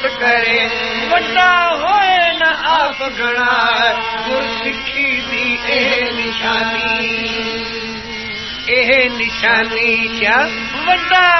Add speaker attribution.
Speaker 1: भगत करे वड्डा होए न आप गणा गुरसिखी दी निशानी क्या वड्डा